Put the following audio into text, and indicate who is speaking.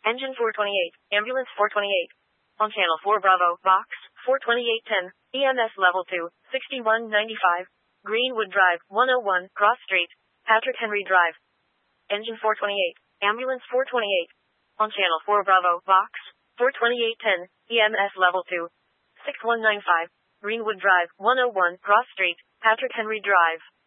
Speaker 1: Engine 428, Ambulance 428. On Channel 4 Bravo, Box 42810, EMS Level 2, 6195. Greenwood Drive, 101, Cross Street, Patrick Henry Drive. Engine 428, Ambulance 428. On Channel 4 Bravo, Box 42810, EMS Level 2, 6195. Greenwood Drive, 101, Cross Street, Patrick Henry Drive.